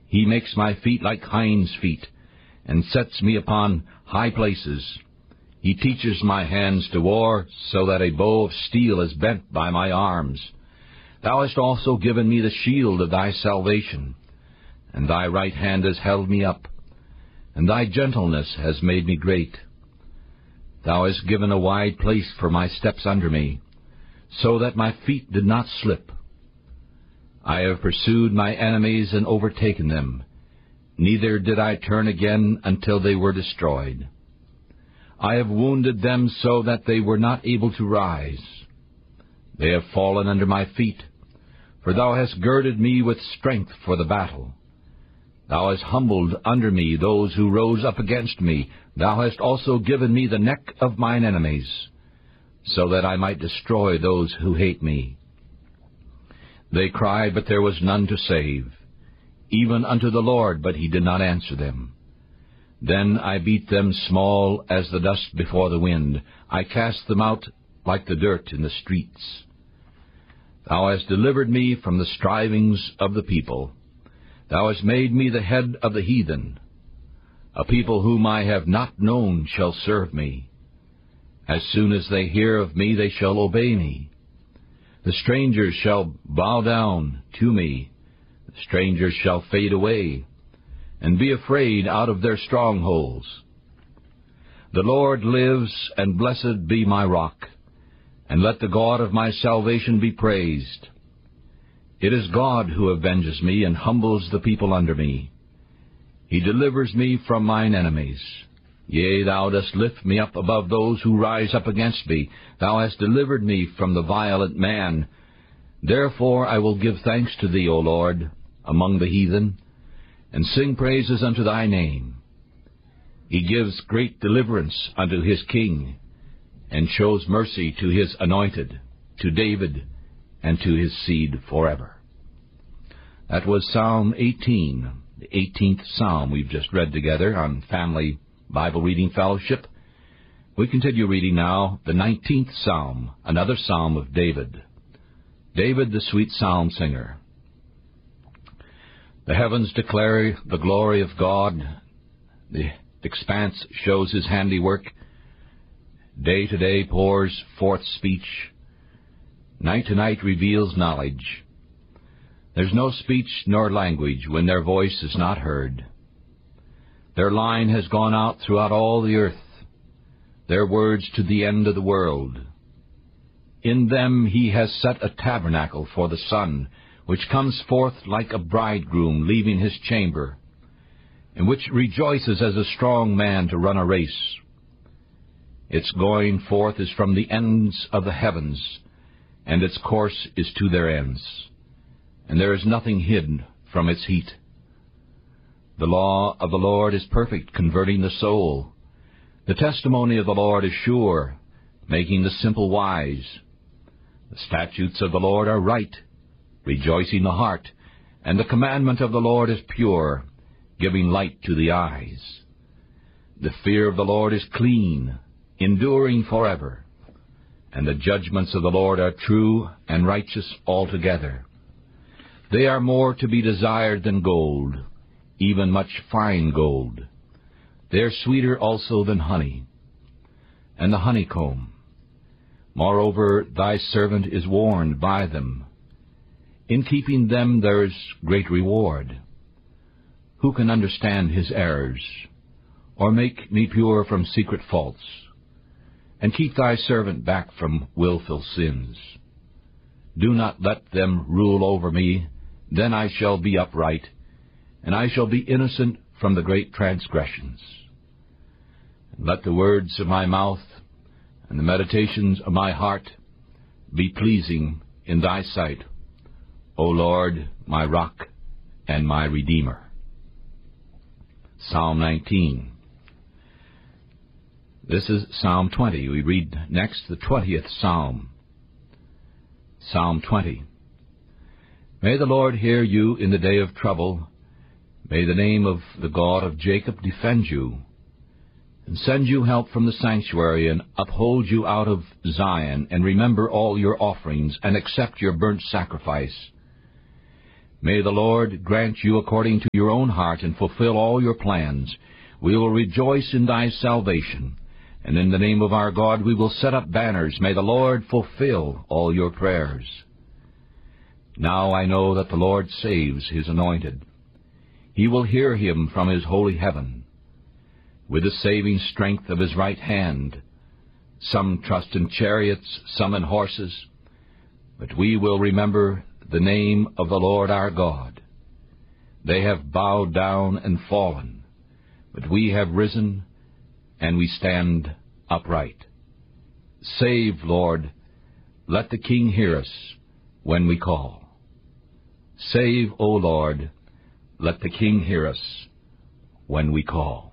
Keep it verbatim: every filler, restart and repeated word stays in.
He makes my feet like hinds' feet, and sets me upon high places. He teaches my hands to war, so that a bow of steel is bent by my arms. Thou hast also given me the shield of thy salvation, and thy right hand has held me up, and thy gentleness has made me great. Thou hast given a wide place for my steps under me, so that my feet did not slip. I have pursued my enemies and overtaken them, neither did I turn again until they were destroyed. I have wounded them so that they were not able to rise. They have fallen under my feet, for thou hast girded me with strength for the battle. Thou hast humbled under me those who rose up against me. Thou hast also given me the neck of mine enemies, so that I might destroy those who hate me. They cried, but there was none to save, even unto the Lord, but he did not answer them. Then I beat them small as the dust before the wind. I cast them out like the dirt in the streets. Thou hast delivered me from the strivings of the people. Thou hast made me the head of the heathen. A people whom I have not known shall serve me. As soon as they hear of me, they shall obey me. The strangers shall bow down to me. The strangers shall fade away, and be afraid out of their strongholds. The Lord lives, and blessed be my rock, and let the God of my salvation be praised. It is God who avenges me, and humbles the people under me. He delivers me from mine enemies. Yea, thou dost lift me up above those who rise up against me. Thou hast delivered me from the violent man. Therefore I will give thanks to thee, O Lord, among the heathen, and sing praises unto thy name. He gives great deliverance unto his king, and shows mercy to his anointed, to David, and to his seed forever. That was Psalm eighteen, the eighteenth Psalm we've just read together on Family Bible Reading Fellowship. We continue reading now the nineteenth Psalm, another Psalm of David. David, the sweet psalm singer. The heavens declare the glory of God. The expanse shows his handiwork. Day to day pours forth speech. Night to night reveals knowledge. There's no speech nor language when their voice is not heard. Their line has gone out throughout all the earth, their words to the end of the world. In them he has set a tabernacle for the sun, which comes forth like a bridegroom leaving his chamber, and which rejoices as a strong man to run a race. Its going forth is from the ends of the heavens, and its course is to their ends, and there is nothing hidden from its heat. The law of the Lord is perfect, converting the soul. The testimony of the Lord is sure, making the simple wise. The statutes of the Lord are right, rejoicing the heart, and the commandment of the Lord is pure, giving light to the eyes. The fear of the Lord is clean, enduring forever, and the judgments of the Lord are true and righteous altogether. They are more to be desired than gold, even much fine gold. They are sweeter also than honey, and the honeycomb. Moreover, thy servant is warned by them. In keeping them there is great reward. Who can understand his errors, or make me pure from secret faults, and keep thy servant back from wilful sins? Do not let them rule over me, then I shall be upright, and I shall be innocent from the great transgressions. And let the words of my mouth and the meditations of my heart be pleasing in thy sight, O Lord, my rock and my Redeemer. Psalm nineteen. This is Psalm twenty. We read next the twentieth Psalm. Psalm twenty. May the Lord hear you in the day of trouble. May the name of the God of Jacob defend you, and send you help from the sanctuary, and uphold you out of Zion, and remember all your offerings, and accept your burnt sacrifice. May the Lord grant you according to your own heart and fulfill all your plans. We will rejoice in thy salvation, and in the name of our God we will set up banners. May the Lord fulfill all your prayers. Now I know that the Lord saves his anointed. He will hear him from his holy heaven. With the saving strength of his right hand, some trust in chariots, some in horses, but we will remember the name of the Lord our God. They have bowed down and fallen, but we have risen, and we stand upright. Save, Lord, let the King hear us when we call. Save, O Lord, let the King hear us when we call.